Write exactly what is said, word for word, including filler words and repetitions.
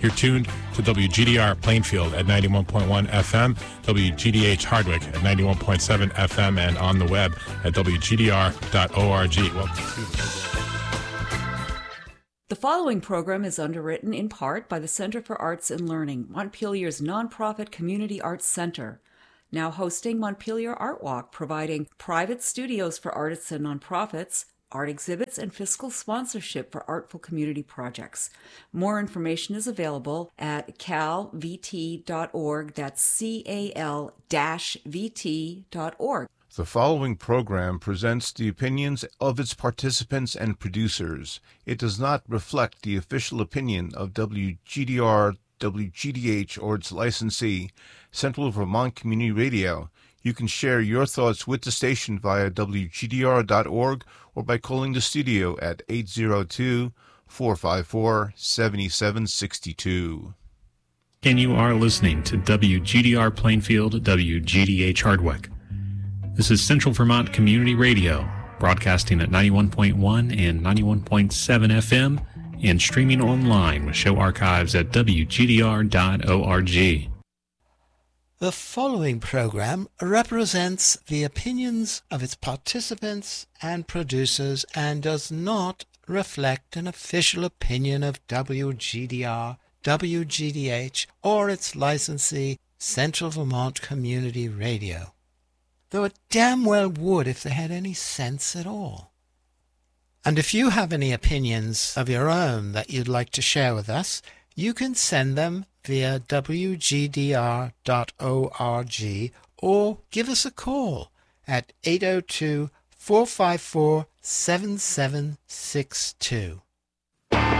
You're tuned to W G D R Plainfield at ninety-one point one F M, W G D H Hardwick at ninety-one point seven F M, and on the web at W G D R dot org. Welcome to the The following program is underwritten in part by the Center for Arts and Learning, Montpelier's nonprofit community arts center, now hosting Montpelier Art Walk, providing private studios for artists and nonprofits, art exhibits, and fiscal sponsorship for artful community projects. More information is available at cal v t dot org. That's C A L V T dot org. The following program presents the opinions of its participants and producers. It does not reflect the official opinion of W G D R, W G D H, or its licensee, Central Vermont Community Radio. You can share your thoughts with the station via W G D R dot org or by calling the studio at eight zero two, four five four, seven seven six two. And you are listening to W G D R Plainfield, W G D H Hardwick. This is Central Vermont Community Radio, broadcasting at ninety-one point one and ninety-one point seven F M and streaming online with show archives at W G D R dot org. The following program represents the opinions of its participants and producers and does not reflect an official opinion of W G D R, W G D H, or its licensee, Central Vermont Community Radio. Though it damn well would if they had any sense at all. And if you have any opinions of your own that you'd like to share with us, you can send them via W G D R dot org or give us a call at eight zero two, four five four, seven seven six two.